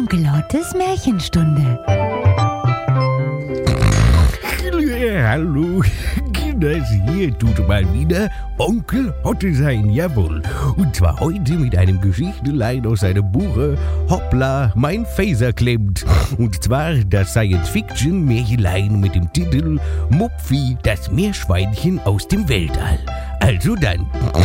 Onkel Ottes Märchenstunde. Hallo, Kinders, hier tut mal wieder Onkel Otte sein, jawohl. Und zwar heute mit einem Geschichtelein aus seinem Buche Hoppla, mein Phaser klemmt. Und zwar das Science-Fiction-Märchelein mit dem Titel Mupfi, das Meerschweinchen aus dem Weltall. Also dann.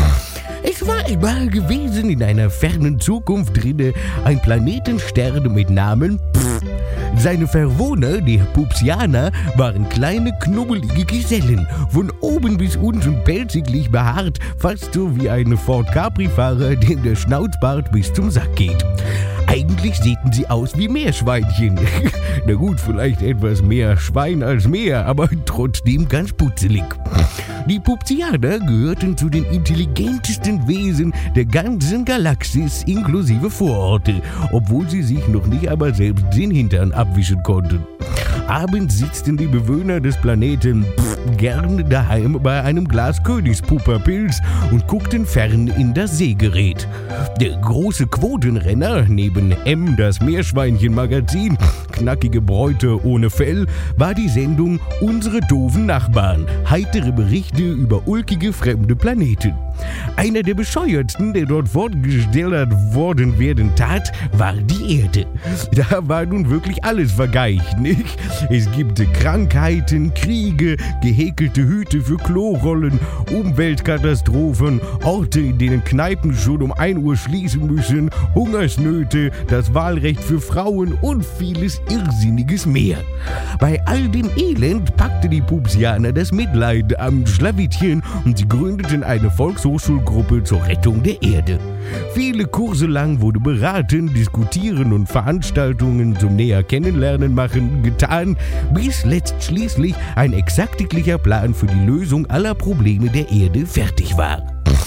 Es war einmal gewesen in einer fernen Zukunft drinne ein Planetenstern mit Namen Seine Verwohner, die Pupsianer, waren kleine, knubbelige Gesellen, von oben bis unten pelziglich behaart, fast so wie ein Ford Capri-Fahrer, dem der Schnauzbart bis zum Sack geht. Eigentlich sähen sie aus wie Meerschweinchen. Na gut, vielleicht etwas mehr Schwein als Meer, aber trotzdem ganz putzelig. Die Pupsianer gehörten zu den intelligentesten Wesen der ganzen Galaxis inklusive Vororte, obwohl sie sich noch nicht einmal selbst den Hintern abwischen konnten. Abends sitzten die Bewohner des Planeten gerne daheim bei einem Glas Königspupperpilz und guckten fern in das Seegerät. Der große Quotenrenner, neben M, das Meerschweinchen-Magazin, knackige Bräute ohne Fell, war die Sendung Unsere doofen Nachbarn, heitere Berichte über ulkige fremde Planeten. Einer der bescheuertsten, der dort fortgestellt worden werden tat, war die Erde. Da war nun wirklich alles vergeicht, nicht? Es gibt Krankheiten, Kriege, gehäkelte Hüte für Klorollen, Umweltkatastrophen, Orte, in denen Kneipen schon um 1 Uhr schließen müssen, Hungersnöte, das Wahlrecht für Frauen und vieles Irrsinniges mehr. Bei all dem Elend packte die Pupsianer das Mitleid am Schlawittchen und sie gründeten eine Volkshochschulgruppe zur Rettung der Erde. Viele Kurse lang wurde beraten, diskutieren und Veranstaltungen zum näher Kennenlernen machen getan, bis letztschließlich ein exaktiklicher Plan für die Lösung aller Probleme der Erde fertig war.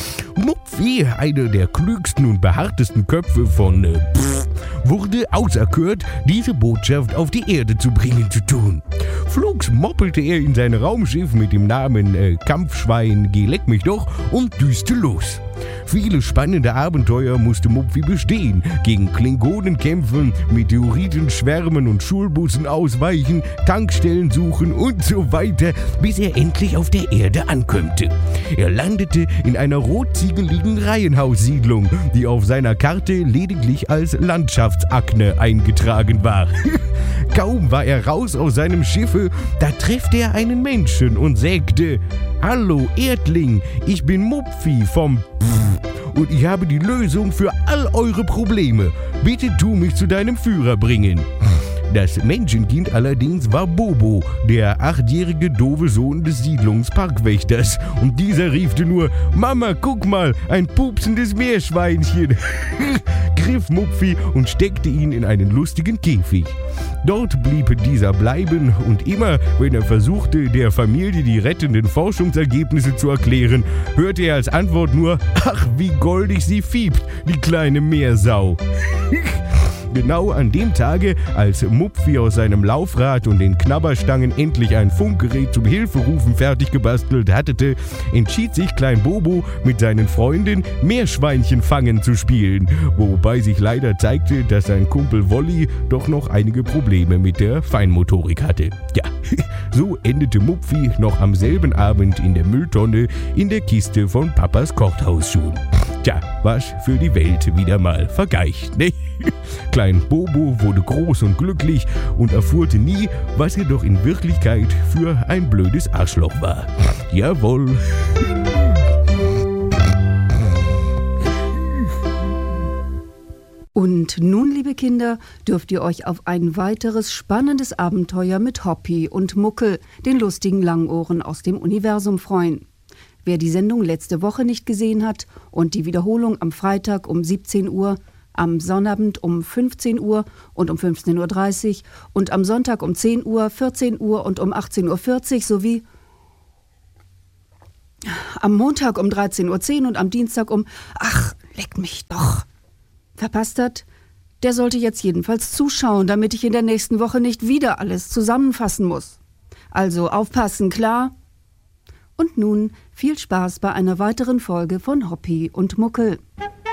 Mupfi, einer der klügsten und behaartesten Köpfe von wurde auserkört, diese Botschaft auf die Erde zu bringen zu tun. Flugs moppelte er in sein Raumschiff mit dem Namen Kampfschwein, geh leck mich doch, und düste los. Viele spannende Abenteuer musste Mupfi bestehen, gegen Klingonen kämpfen, Meteoriten schwärmen und Schulbussen ausweichen, Tankstellen suchen und so weiter, bis er endlich auf der Erde ankömmte. Er landete in einer rotziegeligen Reihenhaussiedlung, die auf seiner Karte lediglich als Landschaftsakne eingetragen war. Kaum war er raus aus seinem Schiffe, da treffte er einen Menschen und sagte: Hallo Erdling, ich bin Mupfi vom und ich habe die Lösung für all eure Probleme. Bitte tu mich zu deinem Führer bringen. Das Menschenkind allerdings war Bobo, der 8-jährige doofe Sohn des Siedlungsparkwächters. Und dieser riefte nur: Mama, guck mal, ein pupsendes Meerschweinchen. Griff Mupfi und steckte ihn in einen lustigen Käfig. Dort blieb dieser bleiben und immer, wenn er versuchte, der Familie die rettenden Forschungsergebnisse zu erklären, hörte er als Antwort nur: Ach, wie goldig sie fiebt, die kleine Meersau. Genau an dem Tage, als Mupfi aus seinem Laufrad und den Knabberstangen endlich ein Funkgerät zum Hilferufen fertig gebastelt hatte, entschied sich Klein Bobo mit seinen Freunden Meerschweinchen fangen zu spielen, wobei sich leider zeigte, dass sein Kumpel Wolli doch noch einige Probleme mit der Feinmotorik hatte. Ja, so endete Mupfi noch am selben Abend in der Mülltonne in der Kiste von Papas Korthausschuhen. Tja, was für die Welt wieder mal vergeicht, ne? Klein Bobo wurde groß und glücklich und erfuhrte nie, was er doch in Wirklichkeit für ein blödes Arschloch war. Jawohl. Und nun, liebe Kinder, dürft ihr euch auf ein weiteres spannendes Abenteuer mit Hoppi und Muckel, den lustigen Langohren aus dem Universum, freuen. Wer die Sendung letzte Woche nicht gesehen hat und die Wiederholung am Freitag um 17 Uhr, am Sonnabend um 15 Uhr und um 15.30 Uhr und am Sonntag um 10 Uhr, 14 Uhr und um 18.40 Uhr sowie am Montag um 13.10 Uhr und am Dienstag um, ach, leck mich doch, verpasst hat, der sollte jetzt jedenfalls zuschauen, damit ich in der nächsten Woche nicht wieder alles zusammenfassen muss. Also aufpassen, klar? Und nun viel Spaß bei einer weiteren Folge von Hoppi und Muckel.